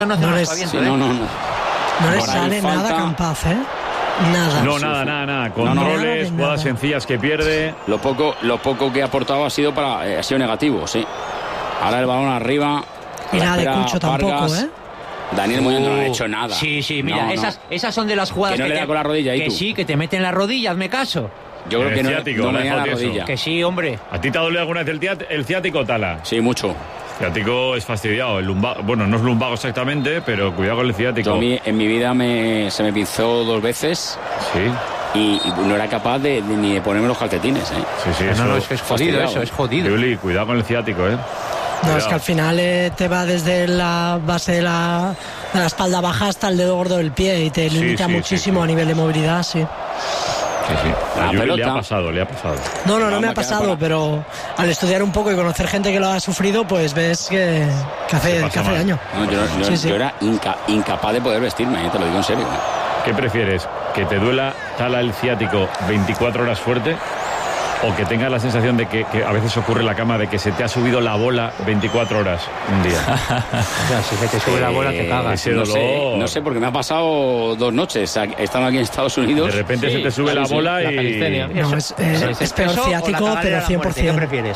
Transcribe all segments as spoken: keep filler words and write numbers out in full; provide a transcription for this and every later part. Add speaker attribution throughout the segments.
Speaker 1: no,
Speaker 2: no,
Speaker 1: les,
Speaker 2: sí,
Speaker 1: ¿eh?
Speaker 2: no, no, no.
Speaker 3: no les sale
Speaker 2: falta...
Speaker 3: nada Campaz, ¿eh? Nada.
Speaker 4: No, nada, nada, nada. Controles,
Speaker 3: no, no.
Speaker 4: jugadas sencillas que pierde.
Speaker 2: Lo poco, lo poco que ha aportado ha sido para eh, ha sido negativo, sí. Ahora el balón arriba.
Speaker 3: Y nada de Cucho tampoco, ¿eh?
Speaker 2: Daniel Muñoz no ha hecho nada.
Speaker 1: Sí, sí, mira,
Speaker 2: no,
Speaker 1: esas,
Speaker 2: no.
Speaker 1: esas son de las jugadas
Speaker 2: que no
Speaker 1: que
Speaker 2: le da
Speaker 1: te,
Speaker 2: con la rodilla. ¿Y
Speaker 1: que
Speaker 2: tú?
Speaker 1: sí, que te meten la rodilla, hazme caso.
Speaker 2: Yo creo
Speaker 4: El
Speaker 2: que no,
Speaker 4: ciático,
Speaker 2: no
Speaker 4: la
Speaker 2: me da la
Speaker 4: dejó tieso.
Speaker 2: rodilla.
Speaker 1: Que sí, hombre.
Speaker 4: ¿A ti te ha dolido alguna vez el, tiat- el ciático, Tala?
Speaker 2: Sí, mucho.
Speaker 4: Ciático es fastidiado. El lumbago, bueno, no es lumbago exactamente, pero cuidado con el ciático.
Speaker 2: Yo, a mí, en mi vida me, se me pinzó dos veces.
Speaker 4: Sí.
Speaker 2: Y, y no era capaz de, de ni de ponerme los calcetines, ¿eh?
Speaker 4: Sí, sí,
Speaker 1: No,
Speaker 4: eso.
Speaker 1: no, es que es jodido eso, es jodido.
Speaker 4: Yuli, cuidado con el ciático, ¿eh?
Speaker 3: No,
Speaker 4: Cuidado.
Speaker 3: es que al final eh, te va desde la base de la, de la espalda baja hasta el dedo gordo del pie y te
Speaker 4: Sí,
Speaker 3: limita
Speaker 4: sí,
Speaker 3: muchísimo
Speaker 4: sí, sí.
Speaker 3: a nivel de movilidad, sí.
Speaker 4: Sí, sí.
Speaker 2: La
Speaker 4: A Yuli le
Speaker 2: pelota.
Speaker 4: ha pasado, le ha pasado.
Speaker 3: No, no, no
Speaker 2: Vamos
Speaker 3: me
Speaker 2: a
Speaker 3: ha
Speaker 2: quedar
Speaker 3: pasado,
Speaker 2: para-
Speaker 3: pero al estudiar un poco y conocer gente que lo ha sufrido, pues ves que, que hace,
Speaker 4: Se pasa
Speaker 3: que hace
Speaker 4: mal.
Speaker 3: daño.
Speaker 2: No, yo, yo-
Speaker 3: Sí, sí.
Speaker 2: yo era inca- incapaz de poder vestirme, ¿eh? Te lo digo en serio. ¿eh?
Speaker 4: ¿Qué prefieres? ¿Que te duela, Tala, el ciático veinticuatro horas fuerte? ¿O que tengas la sensación de que, que a veces ocurre en la cama de que se te ha subido la bola veinticuatro horas un día?
Speaker 1: O sea, si se te sube la bola, te
Speaker 2: Eh,
Speaker 1: cagas.
Speaker 4: ese
Speaker 2: no,
Speaker 4: dolor.
Speaker 2: sé, no sé, porque me ha pasado dos noches. Estando aquí en Estados Unidos.
Speaker 4: De repente
Speaker 2: Sí,
Speaker 4: se te sube
Speaker 2: sí,
Speaker 4: la
Speaker 2: sí.
Speaker 4: bola
Speaker 1: La
Speaker 4: y...
Speaker 1: calistenia.
Speaker 3: No, es, es,
Speaker 1: ¿Es
Speaker 3: es peor
Speaker 1: peso o la
Speaker 3: ciático,
Speaker 1: caballería
Speaker 3: pero
Speaker 1: de la
Speaker 3: cien por
Speaker 1: muerte? ¿Qué
Speaker 3: ciento.
Speaker 1: prefieres?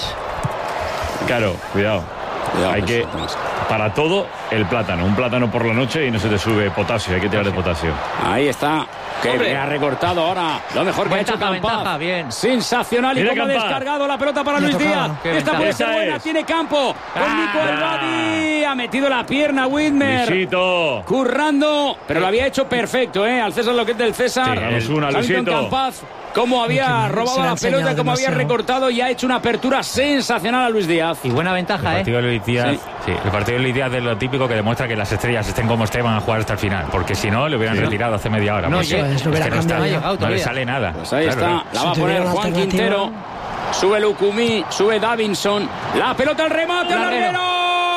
Speaker 4: Claro, cuidado.
Speaker 2: Cuidado,
Speaker 4: Hay
Speaker 2: pues,
Speaker 4: que,
Speaker 2: pues.
Speaker 4: para todo, el plátano. Un plátano por la noche y no se te sube potasio. Hay que tirar de potasio.
Speaker 2: Ahí está. Que
Speaker 1: Hombre.
Speaker 2: me ha recortado ahora. Lo mejor que
Speaker 1: Ventaja,
Speaker 2: ha hecho Campaz.
Speaker 1: ventaja, bien.
Speaker 2: Sensacional. Y
Speaker 4: Mira
Speaker 2: cómo ha
Speaker 4: Campaz.
Speaker 2: descargado la pelota para
Speaker 3: Le
Speaker 2: Luis
Speaker 3: tocaba.
Speaker 2: Díaz.
Speaker 1: Qué
Speaker 2: Esta puede
Speaker 4: ventaja.
Speaker 2: ser
Speaker 4: Esa
Speaker 2: buena.
Speaker 4: es.
Speaker 2: Tiene campo. Con
Speaker 1: Ah.
Speaker 2: Nico Elbadi. Ha metido la pierna Whitmer.
Speaker 4: Luisito.
Speaker 2: Currando. Pero lo había hecho perfecto, ¿eh? Al César lo que es del César.
Speaker 4: Sí, danos una,
Speaker 2: Hamilton
Speaker 4: Luisito.
Speaker 2: Campaz. Cómo había
Speaker 3: Se
Speaker 2: robado
Speaker 3: le ha
Speaker 2: la pelota,
Speaker 3: enseñado
Speaker 2: cómo había
Speaker 3: demasiado.
Speaker 2: recortado y ha hecho una apertura sensacional a Luis Díaz.
Speaker 1: Y buena
Speaker 5: El
Speaker 1: ventaja, ¿eh?
Speaker 5: partido de Luis Díaz,
Speaker 2: Sí.
Speaker 5: sí, el partido de Luis Díaz es lo típico que demuestra que las estrellas estén como estén van a jugar hasta el final, porque si no le hubieran
Speaker 4: Sí.
Speaker 5: retirado hace media hora.
Speaker 1: No,
Speaker 5: Pues
Speaker 1: eso
Speaker 5: es
Speaker 3: es, lo
Speaker 5: que
Speaker 3: hubiera
Speaker 5: no, está,
Speaker 3: cambiado.
Speaker 1: No ha llegado
Speaker 5: no le
Speaker 1: todavía.
Speaker 5: sale nada.
Speaker 2: Pues ahí
Speaker 5: Claro,
Speaker 2: está,
Speaker 5: claro.
Speaker 2: la
Speaker 3: Si
Speaker 2: va a poner
Speaker 3: tuviera una
Speaker 2: Juan
Speaker 3: alternativa.
Speaker 2: Quintero. Sube Lucumí, sube Davinson. La pelota al remate, el
Speaker 1: Larguero.
Speaker 2: larguero.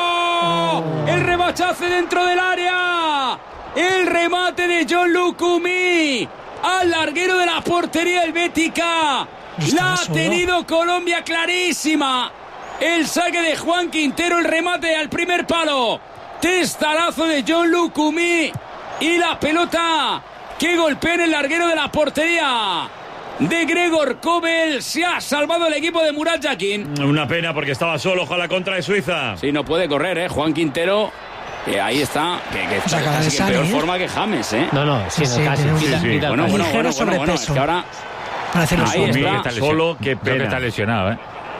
Speaker 3: Oh.
Speaker 2: El rebachace dentro del área. El remate de John Lucumí al larguero de la portería helvética.
Speaker 3: Está
Speaker 2: La ha
Speaker 3: solo.
Speaker 2: tenido Colombia clarísima. El saque de Juan Quintero, el remate al primer palo. Testarazo de John Lucumí. Y la pelota que golpea en el larguero de la portería de Gregor Kobel. Se ha salvado el equipo de Murat Yakin.
Speaker 4: Una pena porque estaba solo con la contra de Suiza.
Speaker 2: Sí, no puede correr, ¿eh? Juan Quintero, que ahí está, que, que está
Speaker 3: Se acaba de
Speaker 2: casi que en peor
Speaker 3: salir.
Speaker 2: forma que James, ¿eh?
Speaker 1: No, no, sí,
Speaker 3: Sí, sí,
Speaker 1: casi.
Speaker 3: tiene un-
Speaker 1: quita-
Speaker 4: Sí, sí.
Speaker 1: quita-
Speaker 2: Bueno,
Speaker 3: Un
Speaker 2: bueno,
Speaker 3: ligero
Speaker 2: bueno, bueno, bueno, es
Speaker 3: sobrepeso.
Speaker 2: que ahora
Speaker 3: Para hacer los
Speaker 2: Ahí
Speaker 3: hombros.
Speaker 2: está.
Speaker 5: Creo que
Speaker 4: Solo, qué
Speaker 5: Creo que
Speaker 4: pena.
Speaker 5: está lesionado, ¿eh?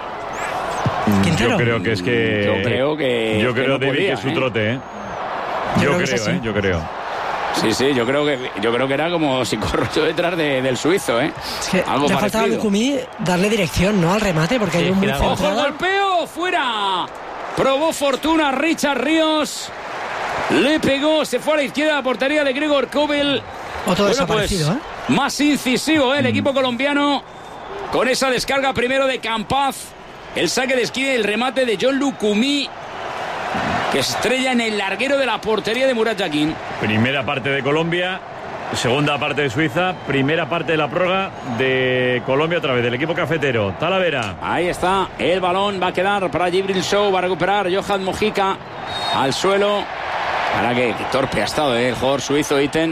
Speaker 3: Quintero.
Speaker 4: Yo creo que es que...
Speaker 2: Yo creo que-
Speaker 4: Yo
Speaker 2: que
Speaker 4: creo,
Speaker 2: no
Speaker 4: David,
Speaker 2: podía,
Speaker 4: que es su
Speaker 2: ¿eh?
Speaker 4: trote, ¿eh?
Speaker 3: Yo
Speaker 4: Yo
Speaker 3: creo que es
Speaker 4: creo,
Speaker 3: así.
Speaker 4: ¿eh? Yo creo.
Speaker 2: sí, sí, yo creo que yo creo que era como si corro yo detrás de- del suizo, ¿eh?
Speaker 3: Es que
Speaker 2: Algo
Speaker 3: le ha faltado a
Speaker 2: parecido.
Speaker 3: Lucumí darle dirección, ¿no? Al remate, porque
Speaker 1: Sí,
Speaker 3: hay un muy
Speaker 1: claro.
Speaker 2: ¡Ojo,
Speaker 3: centrado.
Speaker 2: golpeo! ¡Fuera! Probó fortuna Richard Ríos. Le pegó, se fue a la izquierda de la portería de Gregor Kobel.
Speaker 3: Otro
Speaker 2: Bueno,
Speaker 3: desaparecido,
Speaker 2: pues,
Speaker 3: ¿eh?
Speaker 2: más incisivo, ¿eh? El equipo colombiano. Con esa descarga primero de Campaz. El saque de esquina y el remate de John Lucumí, que estrella en el larguero de la portería de Murat Yakin.
Speaker 4: Primera parte de Colombia, segunda parte de Suiza, primera parte de la prórroga de Colombia otra vez, del equipo cafetero. Talavera.
Speaker 2: Ahí está, el balón va a quedar para Gibril Show, va a recuperar Johan Mojica al suelo. Ahora que, que torpe ha estado, ¿eh? El jugador suizo Iten,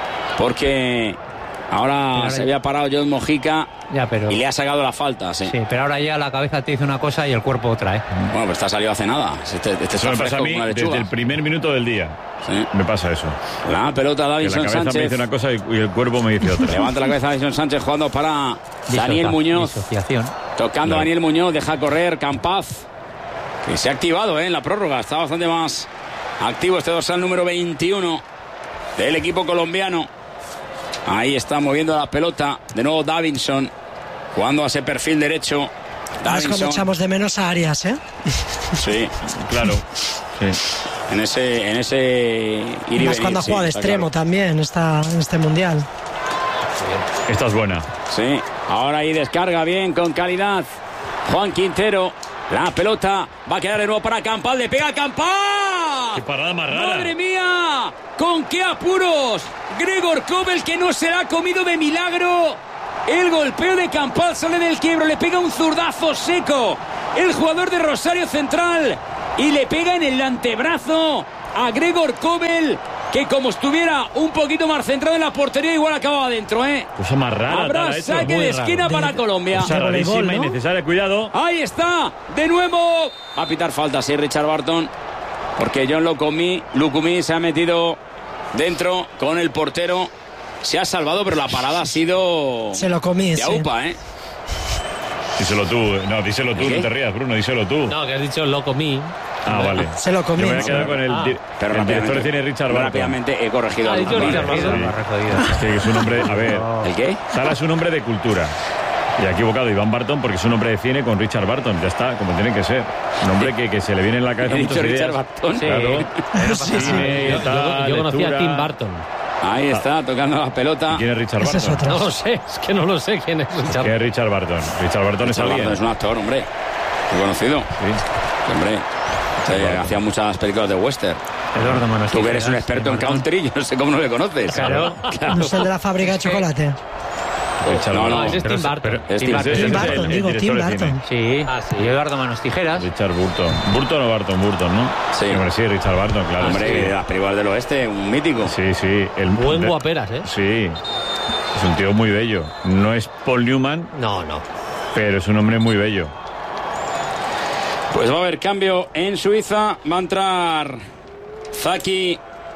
Speaker 2: porque ahora,
Speaker 1: ahora-
Speaker 2: se había parado John Mojica
Speaker 1: Ya, pero...
Speaker 2: y le ha sacado la falta, sí.
Speaker 1: Sí, pero ahora ya la cabeza te dice una cosa y el cuerpo otra, ¿eh?
Speaker 2: Bueno, pues está salido hace nada. Este, este
Speaker 4: Eso
Speaker 2: está
Speaker 4: me pasa
Speaker 2: fresco
Speaker 4: a
Speaker 2: como
Speaker 4: mí
Speaker 2: una
Speaker 4: desde
Speaker 2: lechuga.
Speaker 4: el primer minuto del día.
Speaker 2: Sí.
Speaker 4: Me pasa eso.
Speaker 2: La pelota
Speaker 4: Que la
Speaker 2: Davinson
Speaker 4: cabeza me
Speaker 2: Sánchez.
Speaker 4: dice una cosa y, y el cuerpo me dice otra.
Speaker 2: Levanta la cabeza Davinson Sánchez jugando para Daniel
Speaker 1: Disocia-
Speaker 2: Muñoz.
Speaker 1: Disociación.
Speaker 2: Tocando
Speaker 4: Claro.
Speaker 2: a Daniel Muñoz, deja correr Campaz, que se ha activado, ¿eh? En la prórroga. Está bastante más activo este dorsal número veintiuno del equipo colombiano. Ahí está moviendo la pelota. De nuevo Davinson, jugando a ese perfil derecho.
Speaker 3: Ahora es cuando
Speaker 2: Davinson,
Speaker 3: echamos de menos a Arias, ¿eh?
Speaker 2: sí,
Speaker 4: Claro. Sí.
Speaker 2: en ese, en ese ir y
Speaker 3: Más
Speaker 2: venir,
Speaker 3: cuando ha
Speaker 2: sí,
Speaker 3: jugado de
Speaker 2: está
Speaker 3: extremo
Speaker 2: claro.
Speaker 3: también esta, en este mundial.
Speaker 4: Esta es buena.
Speaker 2: Sí, ahora ahí descarga bien, con calidad. Juan Quintero, la pelota va a quedar de nuevo para Campaz, le pega a Campaz.
Speaker 4: Qué parada más rara.
Speaker 2: ¡Madre mía! ¡Con qué apuros! Gregor Kobel, que no se la ha comido de milagro. El golpeo de Campaz sale del quiebro, le pega un zurdazo seco. El jugador de Rosario Central y le pega en el antebrazo a Gregor Kobel, que como estuviera un poquito más centrado en la portería, igual acababa adentro, ¿eh?
Speaker 4: Cosa más rara.
Speaker 2: Habrá
Speaker 4: Tala, esto.
Speaker 2: saque
Speaker 4: Muy
Speaker 2: de
Speaker 4: raro.
Speaker 2: esquina
Speaker 3: De-
Speaker 2: para Colombia.
Speaker 4: Cosa
Speaker 3: de
Speaker 4: rarísima,
Speaker 3: voleibol, ¿no?
Speaker 4: innecesaria. Cuidado.
Speaker 2: Ahí está, de nuevo. A pitar falta, sí, Richard Barton. Porque John Lukumi, Lukumi se ha metido dentro con el portero. Se ha salvado, pero la parada ha sido
Speaker 3: Se lo comí,
Speaker 2: de
Speaker 3: sí.
Speaker 2: aupa, ¿eh?
Speaker 4: Díselo tú. No, díselo tú,
Speaker 2: ¿Qué?
Speaker 4: no te rías, Bruno, díselo tú.
Speaker 5: No, que has dicho lo comí.
Speaker 4: Ah, vale.
Speaker 3: Se lo comí.
Speaker 4: Yo me voy a quedar con el,
Speaker 5: Ah.
Speaker 4: di-
Speaker 2: Pero
Speaker 4: el director de
Speaker 2: rápidamente,
Speaker 4: cine Richard Barton.
Speaker 2: rápidamente he corregido.
Speaker 5: Ah,
Speaker 2: al
Speaker 5: dicho
Speaker 2: Lukumi.
Speaker 5: Richard Barton.
Speaker 4: Sí.
Speaker 1: Me ha jodido.
Speaker 4: Es que es un hombre, a ver,
Speaker 2: ¿El qué?
Speaker 4: Tala es un hombre de cultura. Y ha equivocado Iván Barton porque es un hombre de cine con Richard Barton. Ya está, como tiene que ser. Un hombre que, que se le viene en la cabeza
Speaker 2: He
Speaker 4: muchas
Speaker 2: dicho
Speaker 4: ideas.
Speaker 2: Richard Barton.
Speaker 1: Sí.
Speaker 4: Claro.
Speaker 3: Sí, sí.
Speaker 4: Cine,
Speaker 5: Yo,
Speaker 4: tal,
Speaker 5: yo conocí a
Speaker 4: lectura.
Speaker 5: Tim Burton.
Speaker 2: Ahí está, tocando la pelota.
Speaker 4: ¿Quién es Richard
Speaker 3: Ese es
Speaker 4: Barton?
Speaker 3: otro.
Speaker 5: No lo sé, es que no lo sé quién es Richard.
Speaker 4: ¿Qué es Richard Barton? Richard Barton es
Speaker 2: Richard
Speaker 4: alguien.
Speaker 2: Barton es un actor, hombre. Muy conocido.
Speaker 4: Sí.
Speaker 2: Hombre. Eh, hacía muchas películas de western.
Speaker 1: Eduardo Manos
Speaker 2: Tú que eres un
Speaker 1: Tijeras,
Speaker 2: experto en
Speaker 1: Eduardo.
Speaker 2: country, yo no sé cómo no le conoces.
Speaker 1: Claro.
Speaker 3: No es el de la fábrica de chocolate.
Speaker 4: Richard
Speaker 2: No,
Speaker 4: Barton.
Speaker 2: no,
Speaker 5: ese es
Speaker 4: Pero
Speaker 5: Tim Burton.
Speaker 4: pero-
Speaker 2: Es Tim
Speaker 4: ese-
Speaker 2: Burton.
Speaker 4: ese
Speaker 3: Tim
Speaker 4: es el-
Speaker 3: Burton,
Speaker 4: el
Speaker 3: digo,
Speaker 4: director
Speaker 3: Tim
Speaker 4: de cine.
Speaker 3: Burton.
Speaker 1: Sí.
Speaker 5: Ah, sí.
Speaker 1: Y Eduardo Manos Tijeras.
Speaker 4: Richard Burton. ¿Burton o Barton? Burton, ¿no?
Speaker 2: Sí.
Speaker 4: Hombre, sí, Richard Barton, claro.
Speaker 2: Hombre,
Speaker 4: sí.
Speaker 2: de las películas del oeste, un mítico.
Speaker 4: Sí, sí. El,
Speaker 5: Buen
Speaker 4: de-
Speaker 5: guaperas, ¿eh?
Speaker 4: Sí. Es un tío muy bello. No es Paul Newman,
Speaker 5: No, no.
Speaker 4: pero es un hombre muy bello.
Speaker 2: Pues va a haber cambio en Suiza. Va a entrar Zaki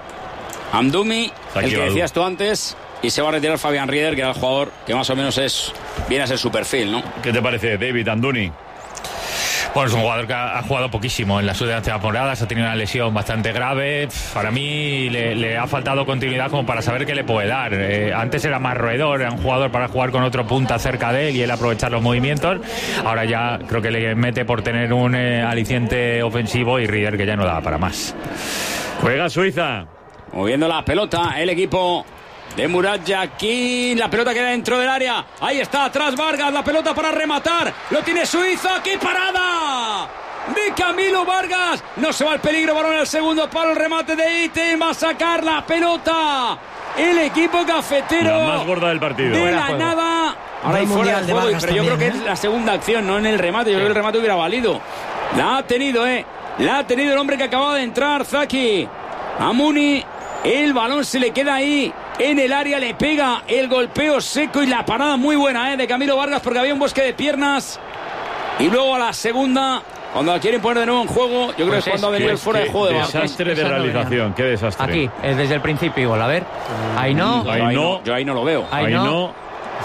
Speaker 2: Amdouni,
Speaker 4: Zaki
Speaker 2: el que
Speaker 4: Badu.
Speaker 2: decías tú antes. Y se va a retirar Fabián Rieder, que era el jugador que más o menos es viene a ser su perfil, ¿no?
Speaker 4: ¿Qué te parece, David Anduni?
Speaker 5: Bueno, es un jugador que ha, ha jugado poquísimo en las últimas temporadas, ha tenido una lesión bastante grave. Para mí le, le ha faltado continuidad como para saber qué le puede dar. Eh, antes era más roedor, era un jugador para jugar con otro punta cerca de él y él aprovechar los movimientos. Ahora ya creo que le mete por tener un eh, aliciente ofensivo y Rieder que ya no da para más.
Speaker 4: Juega Suiza.
Speaker 2: Moviendo la pelota, el equipo de Murat Yakin. La pelota queda dentro del área. Ahí está, atrás Vargas. La pelota para rematar. Lo tiene Suiza. ¡Qué parada! De Camilo Vargas. No se va el peligro. Balón al segundo palo. El remate de Ite. Va a sacar la pelota. El equipo cafetero.
Speaker 4: La más gorda del partido.
Speaker 2: De
Speaker 1: Fuera
Speaker 2: la
Speaker 1: juego.
Speaker 2: nada. Ahora hay
Speaker 3: Buen
Speaker 2: fuera
Speaker 3: mundial
Speaker 2: de
Speaker 3: de
Speaker 2: juego.
Speaker 3: Vargas
Speaker 2: Pero yo creo que
Speaker 3: también,
Speaker 2: es la segunda acción, no en el remate. Yo creo que el remate hubiera valido. La ha tenido, ¿eh? La ha tenido el hombre que acaba de entrar, Zaki Amdouni. El balón se le queda ahí en el área, le pega el golpeo seco y la parada muy buena, ¿eh? De Camilo Vargas, porque había un bosque de piernas. Y luego a la segunda, cuando la quieren poner de nuevo en juego, yo creo
Speaker 1: Pues
Speaker 2: que es cuando ha
Speaker 1: es-
Speaker 2: venido el
Speaker 1: pues
Speaker 2: fuera de
Speaker 4: Qué
Speaker 2: juego de Vargas.
Speaker 4: desastre de
Speaker 1: Esa no
Speaker 4: realización, qué desastre.
Speaker 1: Aquí, eh, desde el principio igual. A ver. Ahí no.
Speaker 2: Yo
Speaker 4: Ahí
Speaker 2: ahí
Speaker 4: no.
Speaker 2: no, yo ahí no lo veo.
Speaker 1: Ahí
Speaker 4: Ahí
Speaker 1: no.
Speaker 4: no.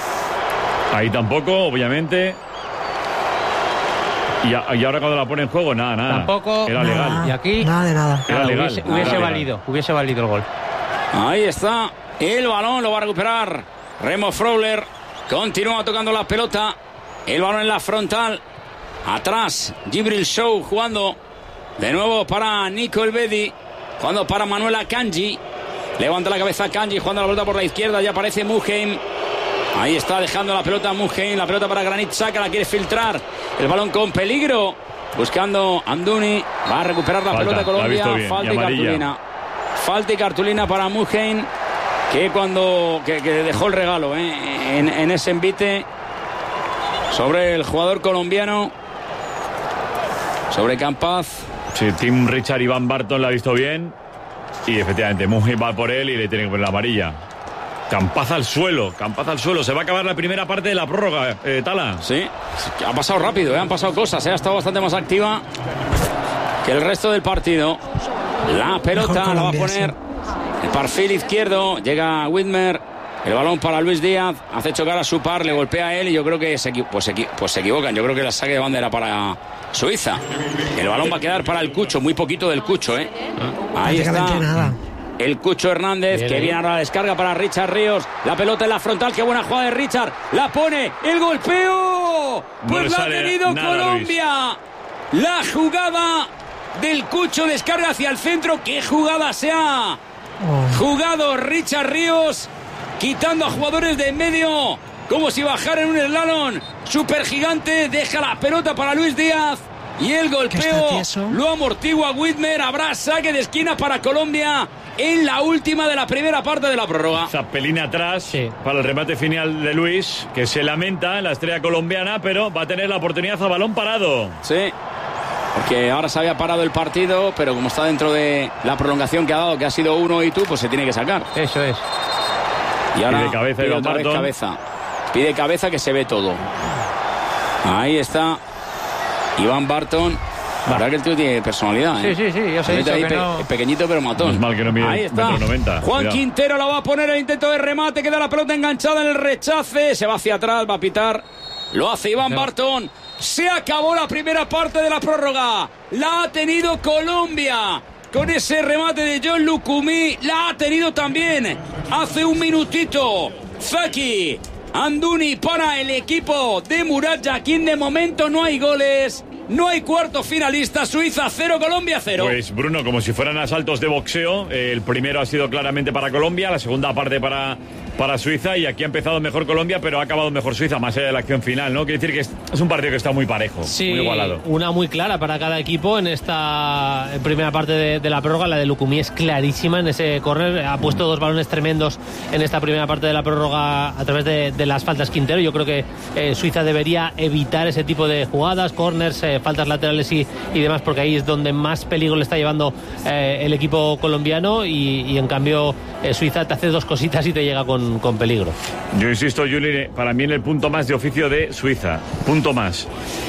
Speaker 4: Ahí tampoco, obviamente. Y, a- y ahora cuando la pone en juego, nada, nada.
Speaker 1: Tampoco.
Speaker 4: Era
Speaker 3: Nada.
Speaker 4: legal.
Speaker 1: Y aquí.
Speaker 3: Nada de nada.
Speaker 4: Era
Speaker 1: Nada,
Speaker 4: legal.
Speaker 1: Hubiese,
Speaker 4: Nada,
Speaker 1: hubiese
Speaker 4: legal.
Speaker 1: valido. Hubiese valido el gol.
Speaker 2: Ahí está el balón, lo va a recuperar Remo Freuler. Continúa tocando la pelota. El balón en la frontal. Atrás, Gibril Show jugando de nuevo para Nico Elvedi. Jugando para Manuela Kanji. Levanta la cabeza Kanji, jugando la pelota por la izquierda. Ya aparece Muheim. Ahí está dejando la pelota Muheim. La pelota para Granit Xhaka, la quiere filtrar. El balón con peligro. Buscando Amdouni. Va a recuperar la
Speaker 4: Falta,
Speaker 2: pelota
Speaker 4: la ha
Speaker 2: Colombia.
Speaker 4: visto bien,
Speaker 2: Falta
Speaker 4: y
Speaker 2: y
Speaker 4: amarilla.
Speaker 2: cartulina. Falta y cartulina para Muheim, que cuando que, que dejó el regalo ¿eh? en, en ese envite sobre el jugador colombiano, sobre Campaz.
Speaker 4: Sí, Tim Richard Iván Barton la ha visto bien. Y efectivamente, Muji va por él y le tiene que poner la amarilla. Campaz al suelo, Campaz al suelo. Se va a acabar la primera parte de la prórroga, eh, Tala.
Speaker 2: Sí, ha pasado rápido, ¿eh? Han pasado cosas, ¿eh? Ha estado bastante más activa que el resto del partido. La pelota
Speaker 3: Mejor
Speaker 2: la va a
Speaker 3: Colombia,
Speaker 2: poner el perfil izquierdo. Llega Whitmer. El balón para Luis Díaz. Hace chocar a su par, le golpea a él y yo creo que se, equi- pues, se equi- pues se equivocan. Yo creo que la saque de bandera para Suiza. El balón va a quedar para el Cucho, muy poquito del Cucho, ¿eh? Ahí está.
Speaker 3: Prácticamente nada.
Speaker 2: El Cucho Hernández,
Speaker 5: Bien,
Speaker 2: que
Speaker 5: ahí.
Speaker 2: viene ahora la descarga para Richard Ríos. La pelota en la frontal, qué buena jugada de Richard. La pone, el golpeo.
Speaker 4: No
Speaker 2: Pues
Speaker 4: le
Speaker 2: la ha
Speaker 4: sale
Speaker 2: tenido
Speaker 4: nada,
Speaker 2: Colombia. La jugada del Cucho, descarga hacia el centro. ¿Qué jugada se ha
Speaker 3: Oh,
Speaker 2: jugado Richard Ríos? Quitando a jugadores de en medio, como si bajara en un slalom super gigante. Deja la pelota para Luis Díaz. Y el
Speaker 3: está
Speaker 2: golpeo
Speaker 3: tieso.
Speaker 2: lo amortigua Whitmer. Habrá saque de esquina para Colombia en la última de la primera parte de la prórroga.
Speaker 4: Zapelín atrás
Speaker 1: Sí.
Speaker 4: para el remate final de Luis, que se lamenta en la estrella colombiana, pero va a tener la oportunidad a balón parado.
Speaker 2: Sí. porque ahora se había parado el partido, pero como está dentro de la prolongación que ha dado, que ha sido uno y tú, pues se tiene que sacar.
Speaker 1: Eso es.
Speaker 2: Y ahora
Speaker 4: pide cabeza,
Speaker 2: pide
Speaker 4: Iván
Speaker 2: otra vez
Speaker 4: Barton.
Speaker 2: cabeza. Pide cabeza, que se ve todo. Ahí está Iván Barton. La verdad que el tío tiene personalidad, ¿eh?
Speaker 1: Sí, sí, sí, yo sé
Speaker 2: Se mete
Speaker 1: eso
Speaker 2: ahí
Speaker 1: que
Speaker 2: pe-
Speaker 1: no-
Speaker 2: pequeñito pero matón.
Speaker 4: No es mal que no mide
Speaker 2: Ahí está.
Speaker 4: metro noventa.
Speaker 2: Juan
Speaker 4: Cuidado.
Speaker 2: Quintero la va a poner el intento de remate, queda la pelota enganchada en el rechace, se va hacia atrás, va a pitar. Lo hace Iván
Speaker 1: No.
Speaker 2: Barton. Se acabó la primera parte de la prórroga. La ha tenido Colombia. Con ese remate de John Lucumí, la ha tenido también hace un minutito Zaki Anduni para el equipo de Murat Yakin. De momento no hay goles, no hay cuarto finalista. Suiza cero, Colombia cero.
Speaker 4: Pues Bruno, como si fueran asaltos de boxeo, eh, el primero ha sido claramente para Colombia, la segunda parte para, para Suiza, y aquí ha empezado mejor Colombia, pero ha acabado mejor Suiza, más allá de la acción final, ¿no? Quiere decir que es, es un partido que está muy parejo,
Speaker 6: Sí,
Speaker 4: muy igualado.
Speaker 6: una muy clara para cada equipo en esta primera parte de, de la prórroga. La de Lucumí es clarísima en ese córner. Ha puesto dos balones tremendos en esta primera parte de la prórroga a través de, de las faltas Quintero. Yo creo que eh, Suiza debería evitar ese tipo de jugadas, córners, eh, faltas laterales y, y demás, porque ahí es donde más peligro le está llevando eh, el equipo colombiano, y, y en cambio eh, Suiza te hace dos cositas y te llega con, con peligro.
Speaker 4: Yo insisto, Juli, para mí en el punto más de oficio de Suiza, punto más.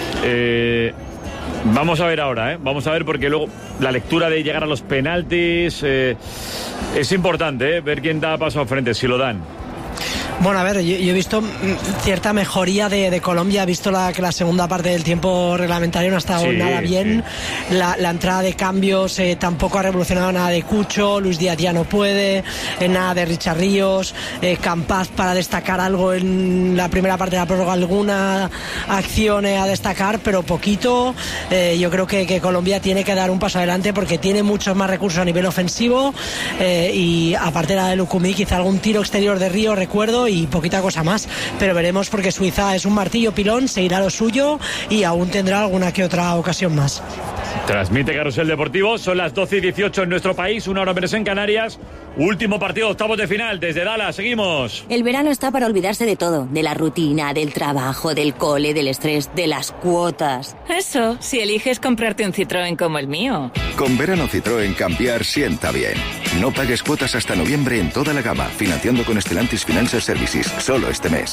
Speaker 4: Eh, vamos a ver ahora, ¿eh? Vamos a ver, porque luego la lectura de llegar a los penaltis eh, es importante, ¿eh? Ver quién da paso al frente, si lo dan.
Speaker 3: Bueno, a ver, yo, yo he visto mm, cierta mejoría de, de Colombia. He visto la, que la segunda parte del tiempo reglamentario no ha estado
Speaker 4: Sí,
Speaker 3: nada bien.
Speaker 4: sí.
Speaker 3: La, la entrada de cambios eh, tampoco ha revolucionado nada de Cucho. Luis Díaz ya no puede. Eh, nada de Richard Ríos. Eh, Campaz para destacar algo en la primera parte de la prórroga. Alguna acción eh, a destacar, pero poquito. Eh, yo creo que, que Colombia tiene que dar un paso adelante porque tiene muchos más recursos a nivel ofensivo. Eh, y aparte de la de Lucumí, quizá algún tiro exterior de Ríos, recuerdo, y poquita cosa más, pero veremos, porque Suiza es un martillo pilón, seguirá lo suyo y aún tendrá alguna que otra ocasión más.
Speaker 4: Transmite Carrusel Deportivo, son las doce y dieciocho en nuestro país, una hora menos en Canarias. Último partido, octavos de final, desde Dallas, seguimos.
Speaker 7: El verano está para olvidarse de todo, de la rutina, del trabajo, del cole, del estrés, de las cuotas.
Speaker 8: Eso, si eliges comprarte un Citroën como el mío.
Speaker 9: Con verano Citroën, cambiar sienta bien. No pagues cuotas hasta noviembre en toda la gama, financiando con Stellantis Financial Services, solo este mes.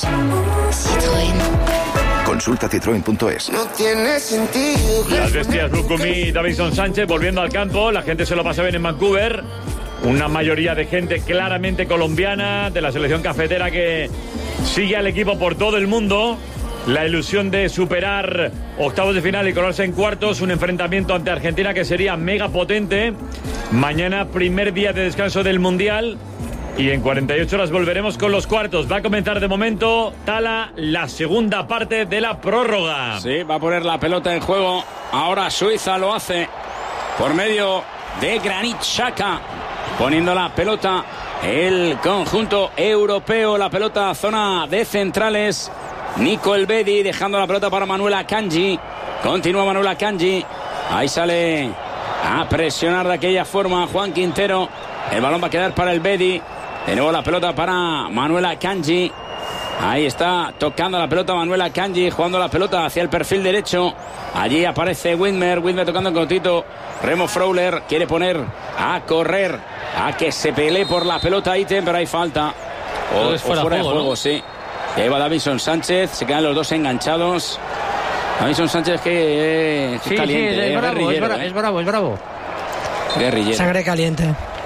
Speaker 7: Citroën.
Speaker 9: Consulta citroen punto es.
Speaker 10: No tiene sentido.
Speaker 4: Las bestias Lucumí y Davinson Sánchez volviendo al campo, la gente se lo pasa bien en Vancouver. Una mayoría de gente claramente colombiana, de la selección cafetera, que sigue al equipo por todo el mundo. La ilusión de superar octavos de final y colarse en cuartos, un enfrentamiento ante Argentina que sería mega potente. Mañana, primer día de descanso del Mundial, y en cuarenta y ocho horas volveremos con los cuartos. Va a comenzar de momento, Tala, la segunda parte de la prórroga.
Speaker 2: Sí, va a poner la pelota en juego. Ahora Suiza lo hace por medio de Granit Xhaka, poniendo la pelota el conjunto europeo. La pelota zona de centrales. Nico Elvedi dejando la pelota para Manuel Akanji. Continúa Manuel Akanji. Ahí sale a presionar de aquella forma Juan Quintero. El balón va a quedar para Elvedi. De nuevo la pelota para Manuel Akanji. Ahí está tocando la pelota Manuel Akanji, jugando la pelota hacia el perfil derecho. Allí aparece Widmer, Widmer tocando en cortito. Remo Freuler quiere poner a correr, a que se pelee por la pelota Iten, pero hay falta. O,
Speaker 6: Es fuera
Speaker 2: o fuera
Speaker 6: de
Speaker 2: de
Speaker 6: juego,
Speaker 2: juego,
Speaker 6: ¿no?
Speaker 2: sí. Lleva Davinson Sánchez, se quedan los dos enganchados. Davinson Sánchez que eh, es
Speaker 1: Sí, sí,
Speaker 2: caliente,
Speaker 1: es,
Speaker 2: eh,
Speaker 1: es bravo, es
Speaker 2: guerrillero,
Speaker 1: bravo,
Speaker 2: eh.
Speaker 1: es bravo, es bravo.
Speaker 2: Guerrillero.
Speaker 3: Sangre caliente.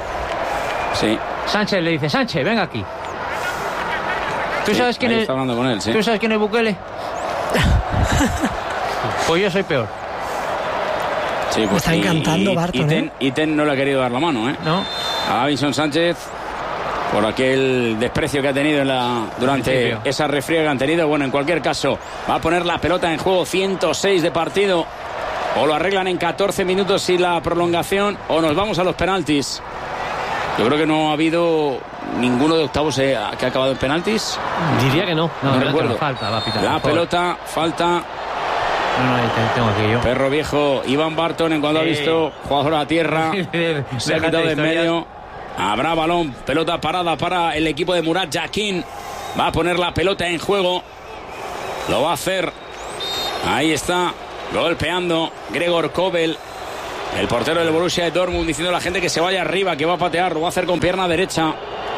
Speaker 2: Sí.
Speaker 1: Sánchez le dice, Sánchez, venga aquí. ¿Tú
Speaker 2: Sí,
Speaker 1: sabes quién
Speaker 2: ahí
Speaker 1: es?
Speaker 2: está hablando con él, sí.
Speaker 1: ¿Tú sabes quién es Bukele? Pues yo soy peor.
Speaker 2: Sí, pues,
Speaker 3: Me está
Speaker 2: y-
Speaker 3: encantando
Speaker 2: y-
Speaker 3: Barton,
Speaker 2: Iten,
Speaker 3: ¿eh?
Speaker 2: Iten no le ha querido dar la mano, ¿eh?
Speaker 1: ¿No?
Speaker 2: A Davinson Sánchez, por aquel desprecio que ha tenido en la, durante
Speaker 1: Principio.
Speaker 2: esa refriega que han tenido. Bueno, en cualquier caso, va a poner la pelota en juego, ciento seis de partido. O lo arreglan en catorce minutos y la prolongación, o nos vamos a los penaltis. Yo creo que no ha habido ninguno de octavos eh, que ha acabado en penaltis.
Speaker 6: Diría que no.
Speaker 1: No,
Speaker 2: No
Speaker 1: no,
Speaker 2: recuerdo.
Speaker 1: no, falta, va a pitar.
Speaker 2: La
Speaker 1: por favor.
Speaker 2: pelota, falta.
Speaker 1: No, no, ahí te- tengo aquí yo.
Speaker 2: Perro viejo, Iván Barton, en cuanto
Speaker 1: Sí.
Speaker 2: ha visto jugador a tierra, se ha
Speaker 1: Déjate
Speaker 2: quitado de en
Speaker 1: historias.
Speaker 2: medio. Habrá balón, pelota parada para el equipo de Murat Yakin. Va a poner la pelota en juego. Lo va a hacer. Ahí está golpeando Gregor Kobel, el portero del Borussia de Dortmund, diciendo a la gente que se vaya arriba, que va a patear, lo va a hacer con pierna derecha.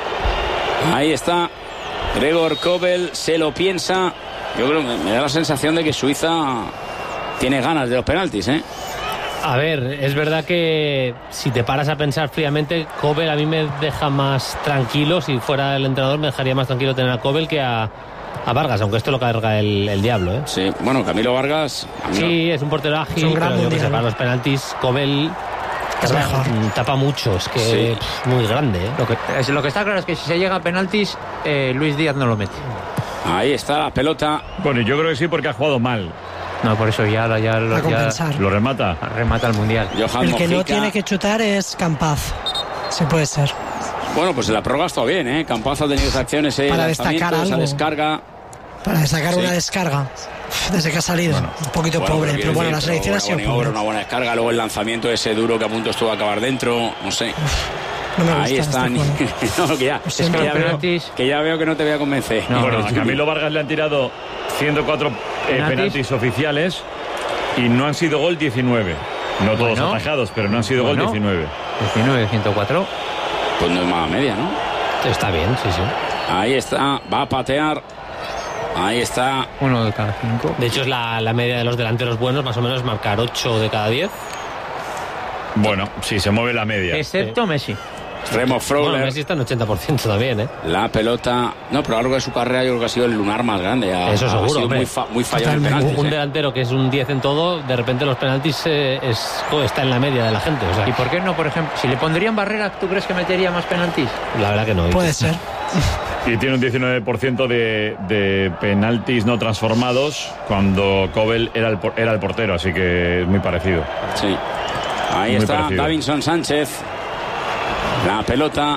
Speaker 2: Ahí está Gregor Kobel, se lo piensa. Yo creo que me da la sensación de que Suiza tiene ganas de los penaltis, ¿eh?
Speaker 6: A ver, es verdad que si te paras a pensar fríamente, Kobel a mí me deja más tranquilo. Si fuera el entrenador me dejaría más tranquilo tener a Kobel que a, a Vargas, aunque esto lo carga el, el diablo, ¿eh?
Speaker 2: Sí, bueno, Camilo Vargas...
Speaker 6: Camilo... Sí, es un portero ágil, un pero yo que sé, para los penaltis, Kobel... Tapa, tapa mucho, es que sí. pff, muy grande, ¿eh?
Speaker 1: Lo que, es, lo que está claro es que si se llega a penaltis, eh, Luis Díaz no lo mete.
Speaker 2: Ahí está la pelota.
Speaker 4: Bueno, yo creo que sí, porque ha jugado mal.
Speaker 1: No, por eso ya, ya, lo, ya
Speaker 4: lo remata.
Speaker 1: Remata el Mundial.
Speaker 3: Johan el que Mojica. No tiene que chutar es Campaz. Sí puede ser.
Speaker 2: Bueno, pues la prórroga está bien, ¿eh? Campaz ha tenido esas acciones, eh,
Speaker 3: para destacar algo.
Speaker 2: Esa descarga.
Speaker 3: Para destacar sí. una descarga. Desde que ha salido, bueno, un poquito bueno, pobre, pero, pero bueno, decir, la selección ha sido pobre.
Speaker 2: Una buena descarga, luego el lanzamiento ese duro que a punto estuvo a acabar dentro, no sé.
Speaker 3: Uf, no me
Speaker 2: Ahí están. Este no, que, ya, es que, ya veo, que ya veo que no te voy a convencer.
Speaker 4: No, bueno, a Camilo Vargas le han tirado ciento cuatro eh, penaltis oficiales y no han sido gol diecinueve. No todos bueno, atajados, pero no han sido bueno, gol diecinueve.
Speaker 1: diecinueve, ciento cuatro.
Speaker 2: Pues no es mala media, ¿no?
Speaker 6: Está bien, sí, sí.
Speaker 2: Ahí está, va a patear. Ahí está.
Speaker 1: Uno de cada cinco.
Speaker 6: De hecho, es la, la media de los delanteros buenos, más o menos marcar ocho de cada diez.
Speaker 4: Bueno, sí, se mueve la media.
Speaker 1: Excepto sí. Messi.
Speaker 2: Remo Freuler.
Speaker 6: Bueno, Messi está en ochenta por ciento también, ¿eh?
Speaker 2: La pelota. No, pero a lo largo de su carrera yo creo que ha sido el lunar más grande. Ha,
Speaker 6: Eso seguro.
Speaker 2: Ha sido muy, fa, muy fallado en penaltis.
Speaker 6: Un
Speaker 2: ¿eh?
Speaker 6: delantero que es un diez en todo, de repente los penaltis eh, es, está en la media de la gente. O sea.
Speaker 1: ¿Y por qué no, por ejemplo? Si le pondrían Barrera, ¿tú crees que metería más penaltis?
Speaker 6: La verdad que no.
Speaker 3: Puede ser.
Speaker 4: Y tiene un diecinueve por ciento de, de penaltis no transformados cuando Kobel era el, era el portero, así que es muy parecido.
Speaker 2: Sí. Ahí muy está parecido. Davinson Sánchez. La pelota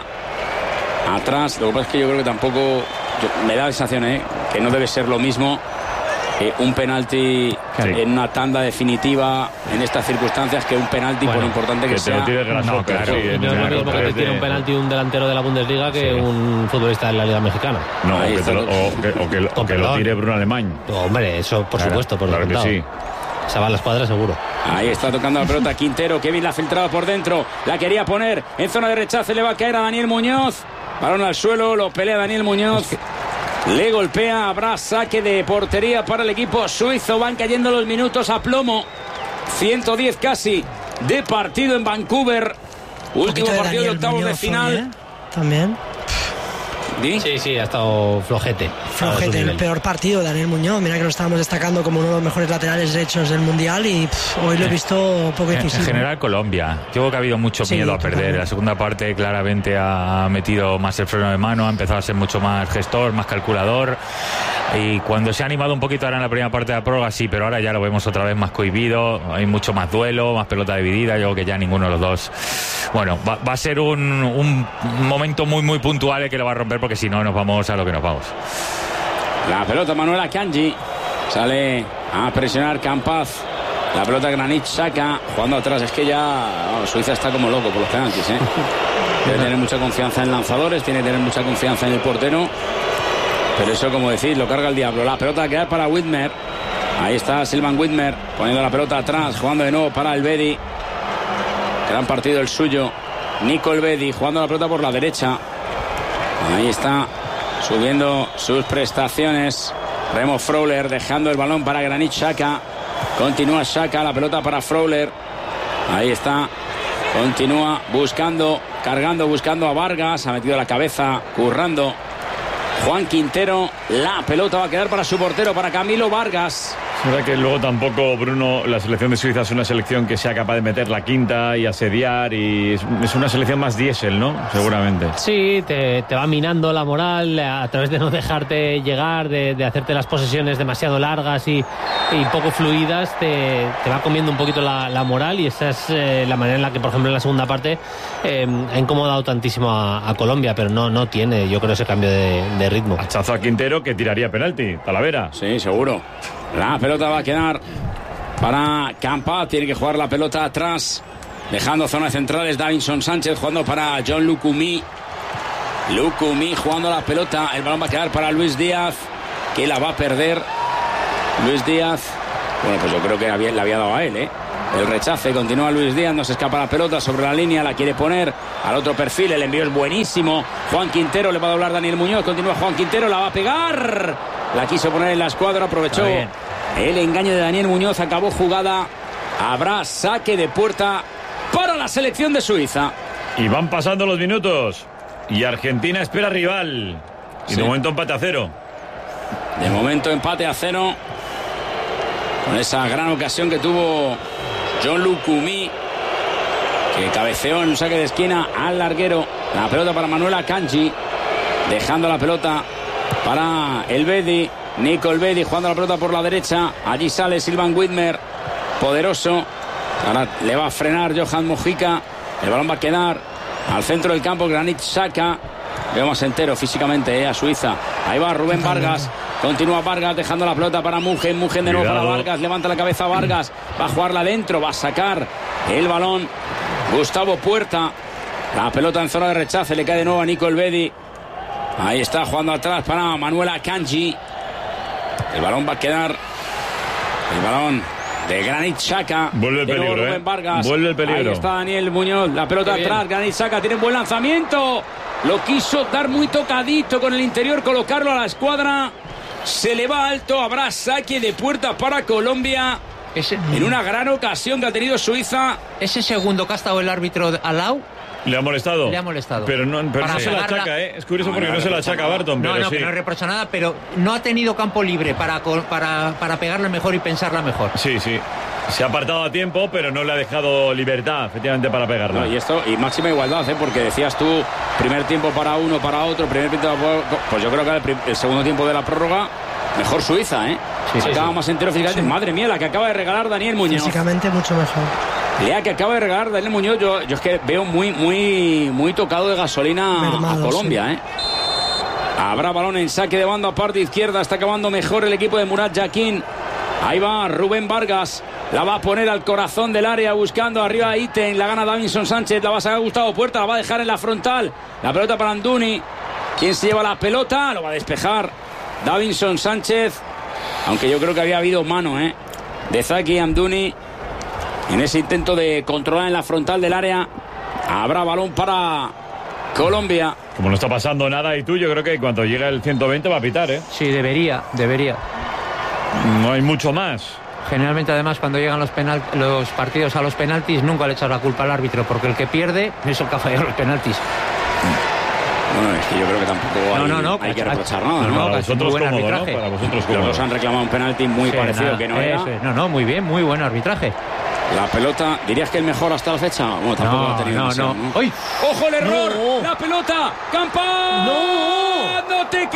Speaker 2: atrás. Lo que pasa es que yo creo que tampoco yo, me da la sensación ¿eh? que no debe ser lo mismo eh, un penalti sí. en una tanda definitiva en estas circunstancias que un penalti bueno, por importante que, que sea.
Speaker 4: Te lo no, claro,
Speaker 6: sí, no es lo mismo que te tire un penalti un delantero de la Bundesliga que sí. un futbolista de la Liga Mexicana.
Speaker 4: No, o que, te lo, o, que, o, que, o que lo tire Bruno Alemán.
Speaker 6: No, hombre, eso por claro, supuesto, por
Speaker 4: claro que sí.
Speaker 6: Se va a la escuadra seguro.
Speaker 2: Ahí está tocando la pelota Quintero. Kevin la ha filtrado por dentro. La quería poner en zona de rechazo. Le va a caer a Daniel Muñoz. Balón al suelo. Lo pelea Daniel Muñoz. Es que... Le golpea. Habrá saque de portería para el equipo suizo. Van cayendo los minutos a plomo. ciento diez casi de partido en Vancouver. Último de partido de octavos Muñoz, de final.
Speaker 3: ¿eh? También.
Speaker 6: ¿Sí? sí, sí, ha estado flojete.
Speaker 3: Flojete, el peor partido de Daniel Muñoz. Mira que lo estábamos destacando como uno de los mejores laterales derechos del Mundial y pff, hoy lo he visto poco eficiente.
Speaker 5: En general, Colombia. Yo creo que ha habido mucho sí, miedo a perder. En la segunda parte claramente ha metido más el freno de mano, ha empezado a ser mucho más gestor, más calculador. Y cuando se ha animado un poquito ahora en la primera parte de la prórroga, sí, pero ahora ya lo vemos otra vez más cohibido. Hay mucho más duelo, más pelota dividida. Yo creo que ya ninguno de los dos. Bueno, va, va a ser un, un momento muy, muy puntual el que lo va a romper, porque si no, nos vamos a lo que nos vamos.
Speaker 2: La pelota Manuel Akanji. Sale a presionar Campaz. La pelota Granit Xhaka jugando atrás. Es que ya oh, Suiza está como loco por los penaltis, ¿eh? Debe tener mucha confianza en lanzadores, tiene que tener mucha confianza en el portero. Pero eso, como decís, lo carga el diablo. La pelota que da para Widmer. Ahí está Silvan Widmer poniendo la pelota atrás, jugando de nuevo para Elvedi. Gran partido el suyo. Nico Elvedi jugando la pelota por la derecha. Ahí está subiendo sus prestaciones Remo Freuler, dejando el balón para Granit Xhaka. Continúa Xhaka, la pelota para Freuler. Ahí está, continúa buscando, cargando, buscando a Vargas. Ha metido la cabeza, currando Juan Quintero. La pelota va a quedar para su portero, para Camilo Vargas.
Speaker 4: Es verdad que luego tampoco, Bruno, la selección de Suiza es una selección que sea capaz de meter la quinta y asediar, y es, es una selección más diésel, ¿no? Seguramente.
Speaker 6: Sí, te, te va minando la moral a través de no dejarte llegar, de, de hacerte las posesiones demasiado largas y, y poco fluidas, te, te va comiendo un poquito la, la moral, y esa es eh, la manera en la que, por ejemplo, en la segunda parte eh, ha incomodado tantísimo a, a Colombia, pero no, no tiene, yo creo, ese cambio de, de ritmo.
Speaker 4: Hachazo a Quintero, que tiraría penalti. Talavera.
Speaker 2: Sí, seguro. La pelota va a quedar para Campaz. Tiene que jugar la pelota atrás, dejando zonas centrales. Davinson Sánchez jugando para John Lucumí. Lucumí jugando la pelota. El balón va a quedar para Luis Díaz, que la va a perder. Luis Díaz Bueno, pues yo creo que había, le había dado a él, ¿eh? El rechace, continúa Luis Díaz, no se escapa la pelota sobre la línea, la quiere poner al otro perfil, el envío es buenísimo. Juan Quintero, le va a doblar Daniel Muñoz, continúa Juan Quintero, la va a pegar. La quiso poner en la escuadra, aprovechó el engaño de Daniel Muñoz, acabó jugada. Habrá saque de puerta para la selección de Suiza.
Speaker 4: Y van pasando los minutos. Y Argentina espera rival. Y sí. de momento empate a cero.
Speaker 2: De momento empate a cero. Con esa gran ocasión que tuvo Jean-Luc Coumi, que cabeceó en un saque de esquina al larguero. La pelota para Manuel Akanji, dejando la pelota para el Bedi. Nico el Bedi jugando la pelota por la derecha. Allí sale Silvan Widmer, poderoso. Ahora le va a frenar Johan Mojica. El balón va a quedar al centro del campo. Granit Xhaka. Vemos entero físicamente eh, a Suiza. Ahí va Rubén Vargas. Continúa Vargas dejando la pelota para Mugen. Mugen de nuevo Cuidado. para Vargas. Levanta la cabeza Vargas. Va a jugarla adentro. Va a sacar el balón Gustavo Puerta. La pelota en zona de rechace. Le cae de nuevo a Nico Elvedi. Ahí está jugando atrás para Manuel Akanji. El balón va a quedar. El balón de Granit Xhaka.
Speaker 4: Vuelve el peligro,
Speaker 2: Rubén
Speaker 4: eh.
Speaker 2: Vargas.
Speaker 4: Vuelve el peligro.
Speaker 2: Ahí está Daniel Muñoz. La pelota atrás. Granit Xhaka tiene un buen lanzamiento. Lo quiso dar muy tocadito con el interior, colocarlo a la escuadra. Se le va alto. Habrá saque de puerta para Colombia.
Speaker 1: Ese,
Speaker 2: en una gran ocasión que ha tenido Suiza.
Speaker 1: Ese segundo que ha estado el árbitro al lado.
Speaker 4: Le ha molestado.
Speaker 1: Le ha molestado.
Speaker 4: Pero no, pero no se la achaca,
Speaker 1: la...
Speaker 4: ¿eh? Es curioso
Speaker 2: no,
Speaker 4: porque
Speaker 2: no,
Speaker 4: no,
Speaker 2: no
Speaker 4: se la achaca a Barton.
Speaker 1: No,
Speaker 4: pero
Speaker 1: no,
Speaker 4: sí.
Speaker 1: que no reprocha nada, pero no ha tenido campo libre para, para, para pegarle mejor y pensarla mejor.
Speaker 4: Sí, sí. Se ha apartado a tiempo, pero no le ha dejado libertad, efectivamente, para pegarla.
Speaker 2: No, y esto, y máxima igualdad, ¿eh? Porque decías tú, primer tiempo para uno, para otro, primer tiempo para... Pues yo creo que el, prim... el segundo tiempo de la prórroga, mejor Suiza, ¿eh? Sí, sí, acaba sí. más entero físicamente. Sí. Madre mía, la que acaba de regalar Daniel Muñoz.
Speaker 3: Físicamente mucho mejor.
Speaker 2: La que acaba de regalar Daniel Muñoz, yo, yo es que veo muy, muy, muy tocado de gasolina Mermado, a Colombia, sí. ¿eh? Habrá balón en saque de banda, parte izquierda, está acabando mejor el equipo de Murat Yakin. Ahí va Rubén Vargas. La va a poner al corazón del área buscando arriba a Iten. La gana Davinson Sánchez. La va a sacar Gustavo Puerta. La va a dejar en la frontal. La pelota para Amdouni. ¿Quién se lleva la pelota? Lo va a despejar Davinson Sánchez. Aunque yo creo que había habido mano, ¿eh? De Zaki Amdouni. En ese intento de controlar en la frontal del área. Habrá balón para Colombia.
Speaker 4: Como no está pasando nada y tú, yo creo que cuando llegue el ciento veinte va a pitar, ¿eh?
Speaker 1: Sí, debería, debería.
Speaker 4: No hay mucho más.
Speaker 1: Generalmente, además, cuando llegan los, penal, los partidos a los penaltis, nunca le echas la culpa al árbitro, porque el que pierde es el que ha fallado los penaltis.
Speaker 2: Bueno, es que yo creo que tampoco hay,
Speaker 1: no, no, no,
Speaker 2: hay que reprochar nada, ¿no?
Speaker 4: no, para vosotros cómodo, ¿no? Para vosotros cómodo.
Speaker 2: Los dos han reclamado un penalti muy sí, parecido nada, que no era.
Speaker 1: No, no, muy bien, muy buen arbitraje.
Speaker 2: La pelota, ¿dirías que el mejor hasta la fecha? Bueno, tampoco
Speaker 1: no,
Speaker 2: lo ha tenido
Speaker 1: no,
Speaker 2: demasiado,
Speaker 1: no.
Speaker 2: ¿no?
Speaker 1: ¡Ay!
Speaker 2: ¡Ojo el error!
Speaker 1: No.
Speaker 2: ¡La pelota! ¡Campas!
Speaker 1: ¡No!
Speaker 2: ¡No te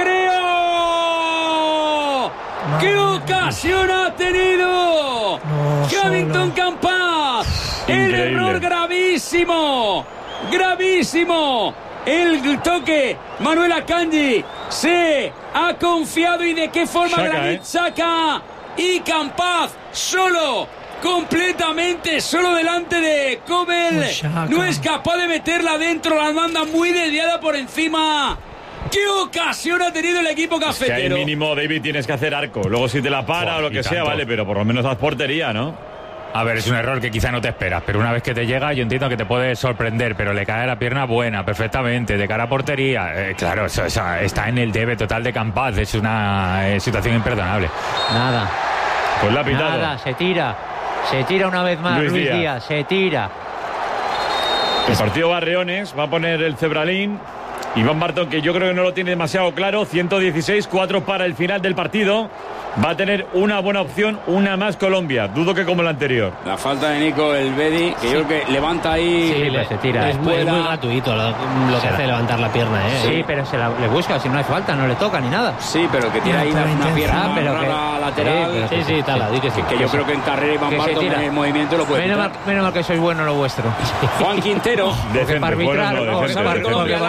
Speaker 2: creo! ¡Qué ocasión ha tenido!
Speaker 3: No,
Speaker 2: Hamilton Campas. El error gravísimo. Gravísimo. El toque. Manuel Akanji se ha confiado. ¿Y de qué forma?
Speaker 4: Xhaka,
Speaker 2: Granit Xhaka eh. y Campas solo. Completamente solo delante de Kobel. No es capaz de meterla dentro. La manda muy desviada por encima. ¡Qué ocasión ha tenido el equipo cafetero!
Speaker 4: Es que hay mínimo, David, tienes que hacer arco. Luego si te la para oh, o lo que sea, tanto. Vale, pero por lo menos haz portería, ¿no?
Speaker 5: A ver, es un error que quizá no te esperas, pero una vez que te llega yo entiendo que te puede sorprender, pero le cae la pierna buena, perfectamente, de cara a portería. Eh, claro, eso, eso, está en el debe total de Campas, es una eh, situación imperdonable.
Speaker 1: Nada.
Speaker 4: Pues la ha pitado.
Speaker 1: Nada, se tira. Se tira una vez más Luis, Luis Díaz. Díaz, se tira.
Speaker 4: El partido Barreones va a poner el Cebralín. Iván Barton, que yo creo que no lo tiene demasiado claro, ciento dieciséis, cuatro para el final del partido. Va a tener una buena opción, una más Colombia. Dudo que como la anterior.
Speaker 2: La falta de Nico Elvedi, que sí. yo creo que levanta ahí.
Speaker 6: Sí, le, se tira. Es muy, es muy gratuito lo, lo que hace levantar la pierna, ¿eh?
Speaker 1: Sí, pero se la, le busca, si no hay falta, no le toca ni nada.
Speaker 2: Sí, pero que tiene ahí una, una pierna
Speaker 1: ah, pero que,
Speaker 2: lateral.
Speaker 6: Sí, sí, tal, di que sí.
Speaker 2: Que yo creo que en carrera Iván Barton en el movimiento lo puede.
Speaker 1: Menos mal, menos mal que sois bueno lo vuestro.
Speaker 2: Juan Quintero.
Speaker 4: Decente,
Speaker 1: para arbitrar,
Speaker 4: bueno, no, decente,
Speaker 2: decente,
Speaker 1: para arbitrar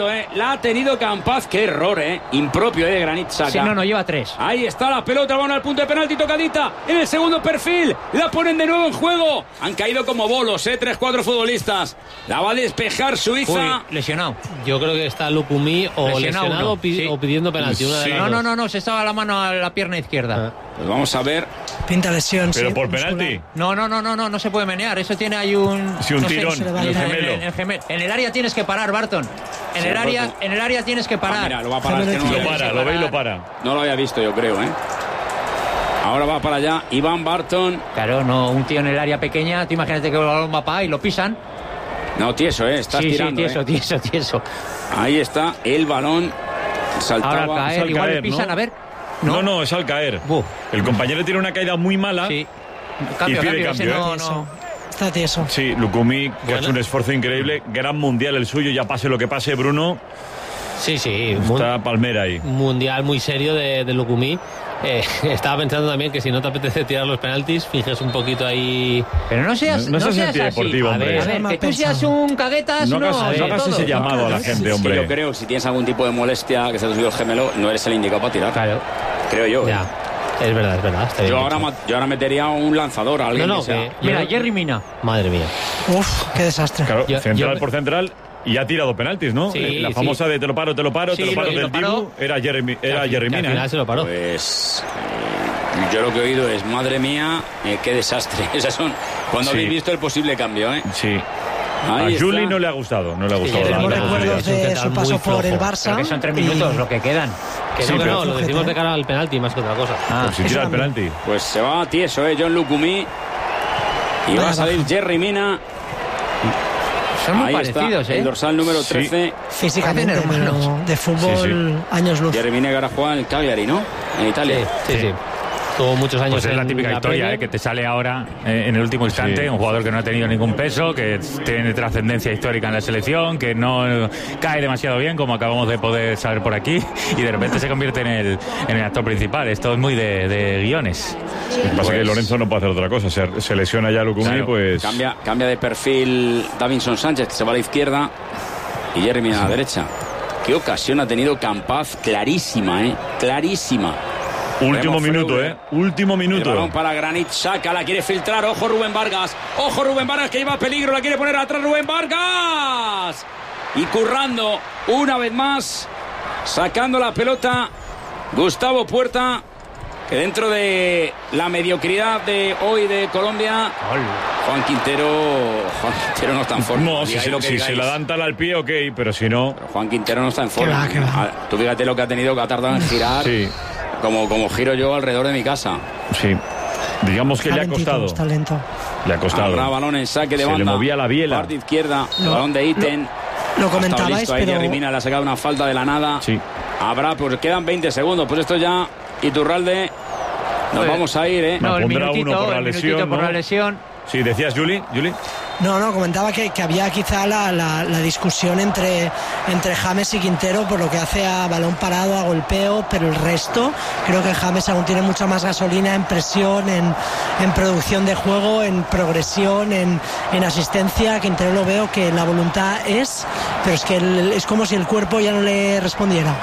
Speaker 2: tenido, ¿eh? La ha tenido Campaz. Qué error, ¿eh? Impropio, ¿eh? De Granit Xhaka.
Speaker 1: Sí, no, no, lleva tres.
Speaker 2: Ahí está la pelota, van al punto de penalti, tocadita en el segundo perfil. La ponen de nuevo en juego. Han caído como bolos, ¿eh? Tres, cuatro futbolistas. La va a despejar Suiza.
Speaker 1: Uy, lesionado.
Speaker 6: Yo creo que está Lukumi o lesionado, lesionado o, pi- sí. o pidiendo penalti. Una de
Speaker 1: sí.
Speaker 6: las
Speaker 1: No,
Speaker 6: dos.
Speaker 1: no, no, no, se estaba la mano a la pierna izquierda.
Speaker 6: Ah.
Speaker 2: Pues vamos a ver.
Speaker 3: Pinta lesión.
Speaker 4: Pero
Speaker 3: sí,
Speaker 4: por
Speaker 3: muscular.
Speaker 4: penalti.
Speaker 1: No, no, no, no, no, no se puede menear. Eso tiene ahí un.
Speaker 4: Sí, un
Speaker 1: no
Speaker 4: tirón.
Speaker 1: Sé,
Speaker 4: en
Speaker 1: en,
Speaker 4: el gemelo.
Speaker 1: en, el gemelo. En el área tienes que parar, Barton. En
Speaker 2: Sí,
Speaker 1: el área,
Speaker 2: Barton.
Speaker 1: en el área tienes que parar.
Speaker 2: Ah, mira, lo va a parar. Es que no
Speaker 4: Lo
Speaker 2: lo,
Speaker 4: para, lo ve y lo para.
Speaker 2: no lo había visto, yo creo, ¿eh? Ahora va para allá Iván Barton.
Speaker 1: Claro, no, un tío en el área pequeña. Tú imagínate que el balón va para ahí y lo pisan.
Speaker 2: No, tieso, ¿eh? Estás
Speaker 1: sí,
Speaker 2: tirando,
Speaker 1: sí, tieso,
Speaker 2: ¿eh?
Speaker 1: tieso, tieso.
Speaker 2: Ahí está el balón. Saltaba.
Speaker 1: Ahora al caer,
Speaker 4: al
Speaker 1: igual
Speaker 4: caer,
Speaker 1: le pisan,
Speaker 4: ¿no?
Speaker 1: a ver.
Speaker 4: No, no, es al caer.
Speaker 1: Buf.
Speaker 4: El compañero tiene una caída muy mala.
Speaker 1: Sí. Cambio,
Speaker 4: Y pide
Speaker 1: cambio, ese
Speaker 4: cambio,
Speaker 1: no,
Speaker 4: ¿eh?
Speaker 1: no.
Speaker 3: Está tieso.
Speaker 4: Sí, Lukumi, que
Speaker 6: Bueno.
Speaker 4: hace un esfuerzo increíble. Gran mundial el suyo, ya pase lo que pase, Bruno.
Speaker 6: Sí, sí. Mun-
Speaker 4: Está Palmera ahí.
Speaker 6: mundial muy serio de, de Lukumi. Eh, estaba pensando también que si no te apetece tirar los penaltis, finges un poquito ahí.
Speaker 1: Pero no seas,
Speaker 4: No-
Speaker 1: no
Speaker 4: no seas
Speaker 1: seas
Speaker 4: antideportivo,
Speaker 1: así.
Speaker 4: hombre.
Speaker 1: A ver, a ver, que tú seas un caguetas,
Speaker 4: No
Speaker 1: no,
Speaker 4: hagas,
Speaker 1: de
Speaker 4: no hagas
Speaker 1: todo.
Speaker 4: ese llamado a la gente,
Speaker 2: Sí,
Speaker 4: hombre.
Speaker 2: yo creo que si tienes algún tipo de molestia, que se te subió el gemelo, no eres el indicado para tirar.
Speaker 1: Claro.
Speaker 2: Creo yo. ¿eh?
Speaker 6: Ya, es verdad, es verdad. Está bien
Speaker 2: Yo
Speaker 6: dicho.
Speaker 2: ahora, ma- yo ahora metería un lanzador a alguien
Speaker 6: No, no,
Speaker 2: que sea.
Speaker 6: que-
Speaker 1: Mira,
Speaker 6: yo-
Speaker 1: Jerry Mina.
Speaker 6: Madre mía.
Speaker 3: Uf, qué desastre.
Speaker 4: Claro,
Speaker 6: Yo-
Speaker 4: central
Speaker 6: yo-
Speaker 4: por central y ha tirado penaltis, ¿no?
Speaker 6: Sí,
Speaker 4: Eh, la
Speaker 6: sí.
Speaker 4: famosa de te lo paro, te lo paro,
Speaker 1: Sí,
Speaker 4: te lo paro
Speaker 1: lo- y
Speaker 4: del
Speaker 1: lo paró.
Speaker 4: Dibu era Jeremy, era
Speaker 6: Que al-
Speaker 4: Jerry
Speaker 6: que al
Speaker 4: Mina.
Speaker 6: final
Speaker 4: ¿eh?
Speaker 6: se lo paró.
Speaker 2: Pues eh, yo lo que he oído es, madre mía, eh, qué desastre. Esas son cuando
Speaker 4: Sí.
Speaker 2: habéis visto el posible cambio, ¿eh?
Speaker 4: Sí.
Speaker 2: Ahí
Speaker 4: a Juli
Speaker 2: está.
Speaker 4: no le ha gustado, no le ha gustado.
Speaker 6: Jeremy
Speaker 4: la-
Speaker 3: Tenemos
Speaker 6: Mina,
Speaker 4: la
Speaker 3: recuerdos
Speaker 4: posibilidad.
Speaker 6: es un
Speaker 3: de su
Speaker 6: central
Speaker 3: paso
Speaker 6: muy
Speaker 3: por el
Speaker 6: flojo.
Speaker 3: Barça.
Speaker 1: Pero que son tres
Speaker 3: y-
Speaker 1: minutos lo que quedan.
Speaker 6: Que
Speaker 4: Sí,
Speaker 6: no, que
Speaker 4: pero-
Speaker 6: no, lo decimos de cara al penalti más que otra cosa.
Speaker 1: Ah,
Speaker 4: Pues si
Speaker 3: eso
Speaker 4: tira el
Speaker 3: también.
Speaker 4: penalti.
Speaker 2: Pues se va tieso, ¿eh? John Lukumi. Y va
Speaker 3: Vaya
Speaker 2: a salir
Speaker 3: baja.
Speaker 2: Jerry Mina.
Speaker 1: son muy
Speaker 2: Ahí
Speaker 1: parecidos,
Speaker 2: está,
Speaker 1: ¿eh?
Speaker 2: el dorsal número
Speaker 4: Sí.
Speaker 2: trece.
Speaker 3: Físicamente,
Speaker 1: Parecen hermanos.
Speaker 3: pero de fútbol,
Speaker 4: Sí, sí.
Speaker 3: años luz.
Speaker 2: Jerry Mina que ahora juega en el Cagliari, ¿no? En Italia.
Speaker 6: Sí, sí, sí. Tuvo muchos años
Speaker 5: Pues es la
Speaker 6: en
Speaker 5: típica historia,
Speaker 6: Premier.
Speaker 5: ¿eh? Que te sale ahora eh, en el último instante,
Speaker 4: Sí.
Speaker 5: un jugador que no ha tenido ningún peso, que tiene trascendencia histórica en la selección, que no eh, cae demasiado bien, como acabamos de poder saber por aquí, y de repente se convierte en el, en el actor principal. Esto es muy de, de guiones.
Speaker 4: Lo que pasa es que Lorenzo no puede hacer otra cosa. Se, se lesiona ya Lukumi,
Speaker 5: Claro.
Speaker 4: pues.
Speaker 2: Cambia, cambia de perfil Davinson Sánchez, que se va a la izquierda, y Jerry Mina a la derecha. Qué ocasión ha tenido Campaz, clarísima, ¿eh? Clarísima.
Speaker 4: Último
Speaker 2: Remo
Speaker 4: minuto,
Speaker 2: Freuler.
Speaker 4: ¿eh? Último
Speaker 2: El
Speaker 4: minuto.
Speaker 2: balón para Granit Xhaka, la quiere filtrar, ojo Rubén Vargas, ojo Rubén Vargas que lleva peligro, la quiere poner atrás Rubén Vargas. Y currando una vez más, sacando la pelota, Gustavo Puerta, que dentro de la mediocridad de hoy de Colombia, Juan Quintero, Juan Quintero no está en forma.
Speaker 4: No, si,
Speaker 2: Digáis
Speaker 4: se,
Speaker 2: lo que
Speaker 4: si se
Speaker 2: digáis.
Speaker 4: la dan tal al pie, ok, pero si no.
Speaker 2: Juan Quintero no está en forma.
Speaker 3: va, qué va.
Speaker 2: Ah, Tú fíjate lo que ha tenido, que ha tardado en girar,
Speaker 4: Sí,
Speaker 2: como, como giro yo alrededor de mi casa.
Speaker 4: sí. Digamos que le ha
Speaker 3: Talentito,
Speaker 4: costado.
Speaker 3: está lento.
Speaker 4: Le ha costado.
Speaker 2: Habrá balón en saque de
Speaker 4: Se le
Speaker 2: banda.
Speaker 4: movía la biela.
Speaker 2: Parte izquierda, el
Speaker 3: Lo-
Speaker 2: balón de Iten.
Speaker 3: Lo
Speaker 2: Ha estado
Speaker 3: comentabais,
Speaker 2: listo ahí,
Speaker 3: pero
Speaker 2: Jerry Mina le ha sacado una falta de la nada.
Speaker 4: Sí.
Speaker 2: Habrá, pues quedan veinte segundos. Pues esto ya, Iturralde, nos
Speaker 1: Pues,
Speaker 2: vamos a ir, ¿eh?
Speaker 1: No, el
Speaker 4: Pondrá
Speaker 1: minutito,
Speaker 4: uno por la
Speaker 1: el minutito
Speaker 4: lesión,
Speaker 1: por
Speaker 4: ¿no?
Speaker 1: la lesión.
Speaker 4: Sí, decías, Juli. Juli.
Speaker 3: no, no, comentaba que, que había quizá la, la, la discusión entre, entre James y Quintero por lo que hace a balón parado, a golpeo, pero el resto, creo que James aún tiene mucha más gasolina en presión, en, en producción de juego, en progresión, en, en asistencia. Quintero lo veo que la voluntad es, pero es que el- es como si el cuerpo ya no le respondiera.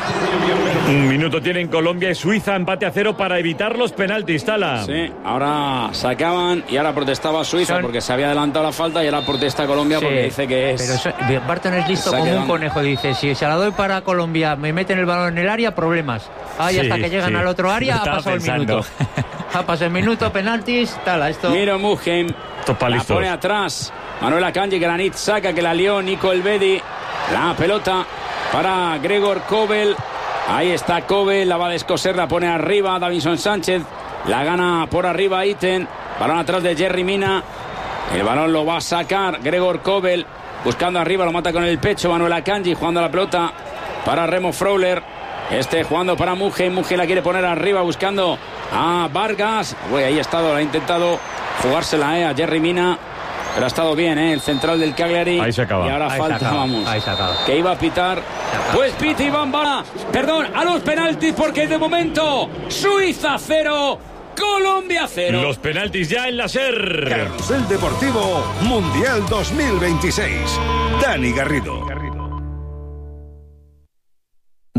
Speaker 4: Un minuto tienen Colombia y Suiza, empate a cero para evitar los penaltis, Tala.
Speaker 2: Sí, ahora sacaban y ahora protestaba Suiza
Speaker 1: Son-
Speaker 2: porque se había adelantado la falta y ahora protesta Colombia
Speaker 1: Sí,
Speaker 2: porque dice que es...
Speaker 1: Pero eso- Barton es listo
Speaker 2: Saque
Speaker 1: como
Speaker 2: de
Speaker 1: un
Speaker 2: banda.
Speaker 1: conejo. Dice, si se la doy para Colombia, me meten el balón en el área, problemas. Ahí
Speaker 5: Sí,
Speaker 1: hasta que llegan
Speaker 5: sí.
Speaker 1: al otro área,
Speaker 5: Lo
Speaker 1: ha
Speaker 5: estaba
Speaker 1: pasado
Speaker 5: pensando.
Speaker 1: el minuto. Ha pasado el minuto, penaltis, tal, esto...
Speaker 2: Miro Mugen,
Speaker 4: Estos
Speaker 2: la
Speaker 4: palistos.
Speaker 2: pone atrás. Manuel Akanji, Granit saca que la lió Nico Elvedi. La pelota para Gregor Kobel. Ahí está Kobel, la va a descoser, la pone arriba Davinson Sánchez. La gana por arriba Iten. Balón atrás de Jerry Mina. El balón lo va a sacar Gregor Kobel. Buscando arriba, lo mata con el pecho Manuel Akanji, jugando la pelota para Remo Freuler. Este jugando para Mugen. Mugen la quiere poner arriba, buscando a Vargas. Uy, ahí ha estado, la ha intentado jugársela eh, a Jerry Mina. Pero ha estado bien, ¿eh? El central del Cagliari.
Speaker 4: Ahí se acaba.
Speaker 2: Y ahora
Speaker 1: Ahí se
Speaker 2: falta,
Speaker 1: acaba,
Speaker 2: vamos.
Speaker 1: ahí se acaba.
Speaker 2: Que iba a pitar.
Speaker 1: acaba.
Speaker 2: Pues pita Iván Vara. Perdón, a los penaltis, porque de momento Suiza cero, Colombia cero.
Speaker 4: Los penaltis ya en la SER.
Speaker 11: Carrusel Deportivo Mundial dos mil veintiséis. Dani Garrido.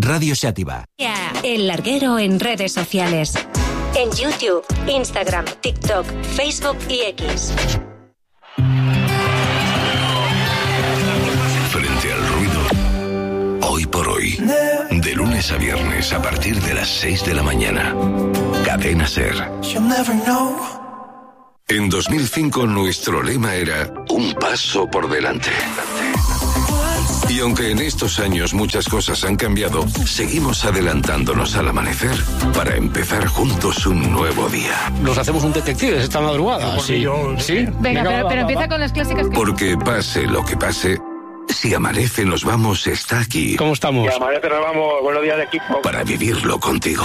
Speaker 11: Radio Xàtiva.
Speaker 12: El Larguero en redes sociales. En YouTube, Instagram, TikTok, Facebook y X.
Speaker 13: Frente al ruido, hoy por hoy, de lunes a viernes a partir de las seis de la mañana. Cadena SER. En dos mil cinco nuestro lema era un paso por delante. Y aunque en estos años muchas cosas han cambiado, seguimos adelantándonos al amanecer para empezar juntos un nuevo día.
Speaker 14: Nos hacemos un detectives esta madrugada. Sí, yo, ¿sí?
Speaker 15: Venga, Venga pero, va, pero va, empieza va. con las clásicas. Que...
Speaker 13: Porque pase lo que pase, Si Amanece Nos Vamos está aquí.
Speaker 14: ¿Cómo estamos?
Speaker 16: Si Amanece Nos Vamos, buenos días de equipo.
Speaker 13: Para vivirlo contigo.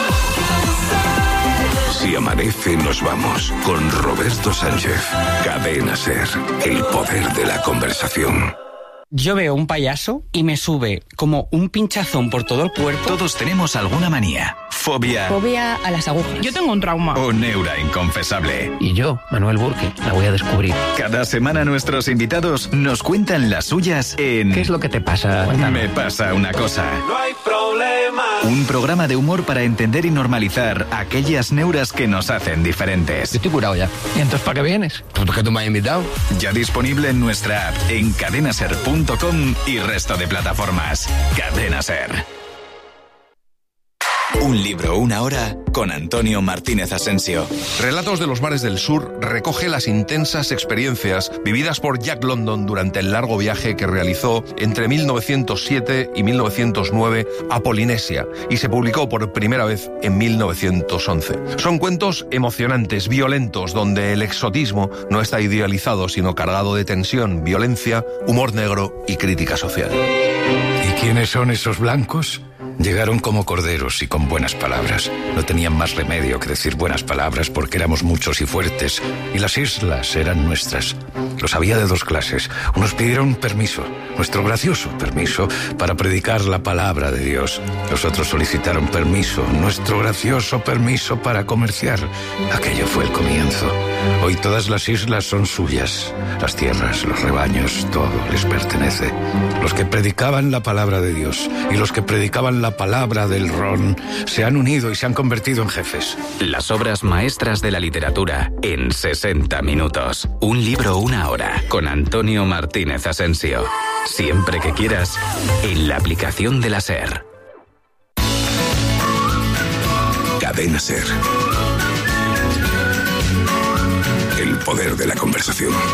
Speaker 13: Si Amanece Nos Vamos, con Roberto Sánchez. Cadena SER, el poder de la conversación.
Speaker 17: Yo veo un payaso y me sube como un pinchazón por todo el cuerpo.
Speaker 11: Todos tenemos alguna manía. Fobia.
Speaker 15: Fobia a las agujas.
Speaker 18: Yo tengo un trauma.
Speaker 11: O neura inconfesable.
Speaker 1: Y yo, Manuel Burke, la voy a descubrir.
Speaker 11: Cada semana nuestros invitados nos cuentan las suyas en...
Speaker 1: ¿Qué es lo que te pasa? Cuéntame.
Speaker 11: Me pasa una cosa.
Speaker 10: No hay problema.
Speaker 11: Un programa de humor para entender y normalizar aquellas neuras que nos hacen diferentes.
Speaker 1: Yo estoy curado ya. ¿Y entonces para qué vienes?
Speaker 11: ¿Por qué tú me has invitado? Ya disponible en nuestra app, en cadenaser punto com y resto de plataformas. Cadena SER. Un libro, una hora, con Antonio Martínez Asensio.
Speaker 19: Relatos de los mares del sur recoge las intensas experiencias vividas por Jack London durante el largo viaje que realizó entre mil novecientos siete y mil novecientos nueve a Polinesia y se publicó por primera vez en mil novecientos once. Son cuentos emocionantes, violentos, donde el exotismo no está idealizado, sino cargado de tensión, violencia, humor negro y crítica social.
Speaker 20: ¿Y quiénes son esos blancos? Llegaron como corderos y con buenas palabras. No tenían más remedio que decir buenas palabras porque éramos muchos y fuertes y las islas eran nuestras. Los había de dos clases. Unos pidieron permiso, nuestro gracioso permiso, para predicar la palabra de Dios. Los otros solicitaron permiso, nuestro gracioso permiso para comerciar. Aquello fue el comienzo. Hoy todas las islas son suyas. Las tierras, los rebaños, todo les pertenece. Los que predicaban la palabra de Dios y los que predicaban la palabra del ron se han unido y se han convertido en jefes.
Speaker 11: Las obras maestras de la literatura en sesenta minutos. Un libro, una hora, con Antonio Martínez Asensio. Siempre que quieras, en la aplicación de la SER.
Speaker 13: Cadena SER. El poder de la conversación.